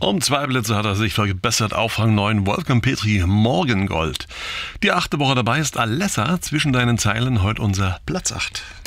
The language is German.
Um 2 Plätze hat er sich verbessert auf Rang 9 Wolfgang Petri, Morgengold. Die 8. Woche dabei ist Alessa, zwischen deinen Zeilen heute unser Platz 8.